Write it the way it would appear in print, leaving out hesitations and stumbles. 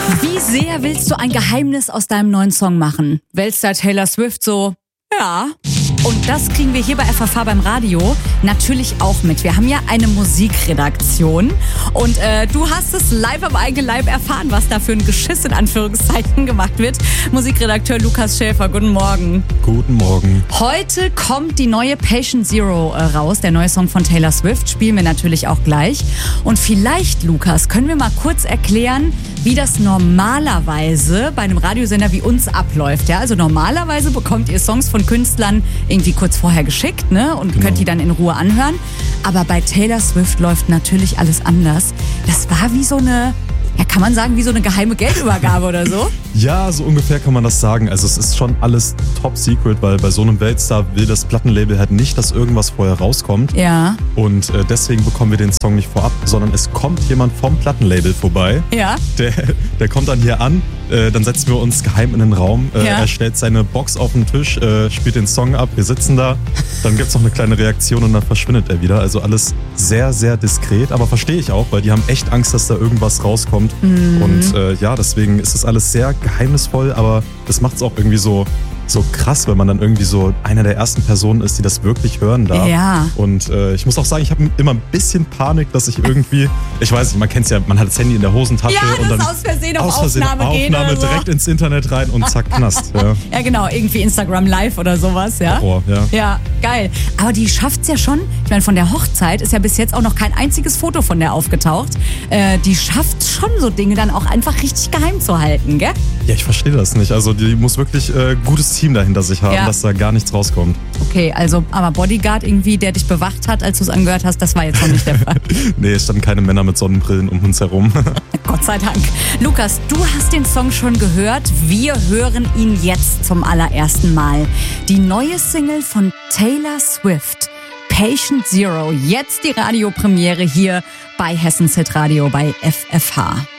Wie sehr willst du ein Geheimnis aus deinem neuen Song machen? Weltstar Taylor Swift so, ja. Und das kriegen wir hier bei FFH beim Radio natürlich auch mit. Wir haben ja eine Musikredaktion und du hast es live am eigenen Leib erfahren, was da für ein Geschiss in Anführungszeichen gemacht wird. Musikredakteur Lukas Schäfer, guten Morgen. Guten Morgen. Heute kommt die neue Patient Zero raus, der neue Song von Taylor Swift, spielen wir natürlich auch gleich. Und vielleicht, Lukas, können wir mal kurz erklären, wie das normalerweise bei einem Radiosender wie uns abläuft. Ja? Also normalerweise bekommt ihr Songs von Künstlern irgendwie kurz vorher geschickt, ne? Und könnt die dann in Ruhe anhören. Aber bei Taylor Swift läuft natürlich alles anders. Das war wie so eine, ja, kann man sagen, wie so eine geheime Geldübergabe oder so? Ja, so ungefähr kann man das sagen. Also es ist schon alles top secret, weil bei so einem Weltstar will das Plattenlabel halt nicht, dass irgendwas vorher rauskommt. Ja. Und deswegen bekommen wir den Song nicht vorab, sondern es kommt jemand vom Plattenlabel vorbei. Ja. Der kommt dann hier an, dann setzen wir uns geheim in den Raum. Ja. Er stellt seine Box auf den Tisch, spielt den Song ab, wir sitzen da. Dann gibt's noch eine kleine Reaktion und dann verschwindet er wieder. Also alles sehr, sehr diskret, aber verstehe ich auch, weil die haben echt Angst, dass da irgendwas rauskommt. Und ja, deswegen ist das alles sehr geheimnisvoll, aber das macht es auch irgendwie so krass, wenn man dann irgendwie so einer der ersten Personen ist, die das wirklich hören darf. Ja. Und ich muss auch sagen, ich habe immer ein bisschen Panik, dass ich irgendwie, ich weiß nicht, man kennt es ja, man hat das Handy in der Hosentasche Ja, und dann aus Versehen auf Aufnahme gehen oder so. direkt ins Internet rein und zack, Knast. Ja, ja, genau, irgendwie Instagram Live oder sowas, ja. Horror, ja. Ja, geil. Aber die schafft's ja schon. Ich meine, von der Hochzeit ist ja bis jetzt auch noch kein einziges Foto von der aufgetaucht. Die schafft schon so Dinge dann auch einfach richtig geheim zu halten, gell? Ja, ich verstehe das nicht. Also die muss wirklich gutes Team dahinter sich haben, dass da gar nichts rauskommt. Okay, also aber Bodyguard irgendwie, der dich bewacht hat, als du es angehört hast, das war jetzt noch nicht der Fall. Nee, es standen keine Männer mit Sonnenbrillen um uns herum. Gott sei Dank. Lukas, du hast den Song schon gehört. Wir hören ihn jetzt zum allerersten Mal. Die neue Single von Taylor Swift, Patient Zero. Jetzt die Radiopremiere hier bei Hessens Hit Radio bei FFH.